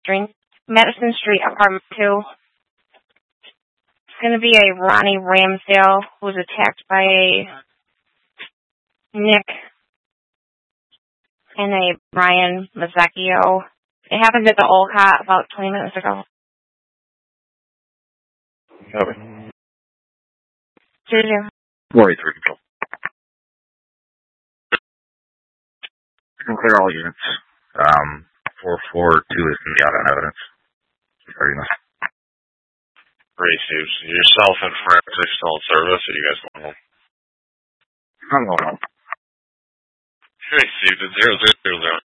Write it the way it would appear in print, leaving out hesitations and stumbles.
Madison Street, apartment 2. It's going to be a Ronnie Ramsdale who was attacked by a Nick and a Brian Mazzacchio. It happened at the Olcott about 20 minutes ago. Copy. 2-0. 483 control. You can clear all units. 442 is going to be out on evidence. Great, Steve. Yourself and forensics still in service, or you guys going home? I'm going home. Great, Steve. 0000.